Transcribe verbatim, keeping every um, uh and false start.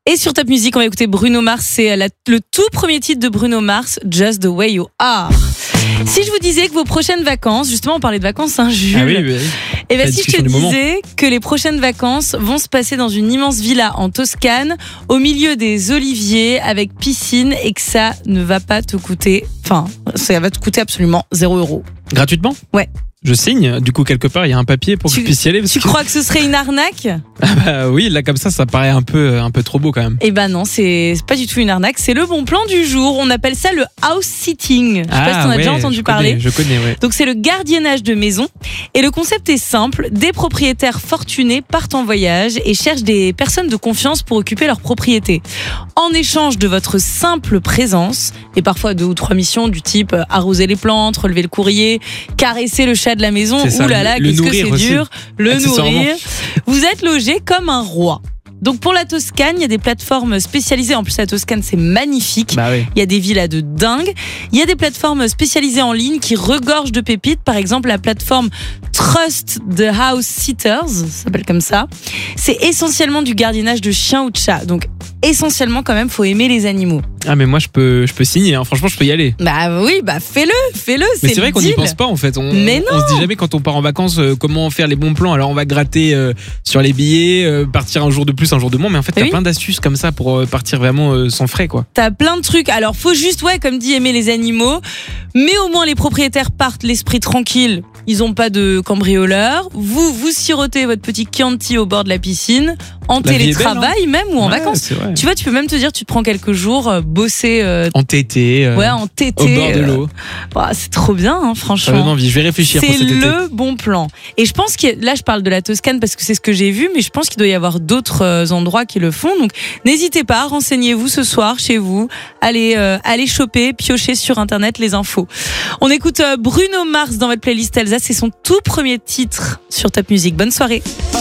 Et sur Top Music, on va écouter Bruno Mars. C'est la, le tout premier titre de Bruno Mars, Just the Way You Are. Si je vous disais que vos prochaines vacances, justement on parlait de vacances, hein, Jules. Ah oui, oui. Et bien si je te disais que les prochaines vacances vont se passer dans une immense villa en Toscane, au milieu des oliviers, avec piscine, et que ça ne va pas te coûter, enfin, ça va te coûter absolument zéro euro. Gratuitement ? Ouais. Je signe, du coup quelque part il y a un papier pour tu, que je puisse y aller. Parce tu que... crois que ce serait une arnaque ? Ah bah oui, là comme ça, ça paraît un peu, un peu trop beau quand même. Eh ben non, c'est pas du tout une arnaque, c'est le bon plan du jour. On appelle ça le house sitting. Je sais ah, pas si t'en as ouais, déjà entendu je parler. Connais, je connais, ouais. Donc c'est le gardiennage de maison. Et le concept est simple. Des propriétaires fortunés partent en voyage et cherchent des personnes de confiance pour occuper leur propriété. En échange de votre simple présence, et parfois deux ou trois missions du type arroser les plantes, relever le courrier, caresser le chat de la maison, ou là là, qu'est-ce que c'est dur, le nourrir. Vous êtes logé comme un roi. Donc pour la Toscane, il y a des plateformes spécialisées. En plus, la Toscane, c'est magnifique. Bah oui. Il y a des villas de dingue. Il y a des plateformes spécialisées en ligne qui regorgent de pépites. Par exemple, la plateforme Trust the House Sitters, ça s'appelle comme ça. C'est essentiellement du gardiennage de chiens ou de chats. Donc essentiellement, quand même, faut aimer les animaux. Ah mais moi je peux, je peux signer. Hein. Franchement, je peux y aller. Bah oui, bah fais-le, fais-le. Mais c'est c'est vrai qu'on n'y pense pas en fait. On, mais non. On se dit jamais quand on part en vacances euh, comment faire les bons plans. Alors on va gratter euh, sur les billets, euh, partir un jour de plus, un jour de moins. Mais en fait, t'as oui. plein d'astuces comme ça pour euh, partir vraiment euh, sans frais, quoi. T'as plein de trucs. Alors faut juste, ouais, comme dit, aimer les animaux. Mais au moins les propriétaires partent l'esprit tranquille. Ils ont pas de cambrioleurs. Vous, vous sirotez votre petit Chianti au bord de la piscine, en La télétravail belle, hein. même ou en ouais, vacances. Tu vois, tu peux même te dire, tu te prends quelques jours, euh, bosser. Euh, en tété. Euh, ouais, en tété. Au bord de l'eau. Euh, bah, c'est trop bien, hein, franchement. Ça donne envie. Je vais réfléchir c'est pour cet été. C'est le bon plan. Et je pense que là, je parle de la Toscane parce que c'est ce que j'ai vu, mais je pense qu'il doit y avoir d'autres euh, endroits qui le font. Donc, n'hésitez pas, renseignez-vous ce soir chez vous. Allez, euh, allez choper, piocher sur Internet les infos. On écoute euh, Bruno Mars dans votre playlist Elsa. C'est son tout premier titre sur Top Music. Bonne soirée.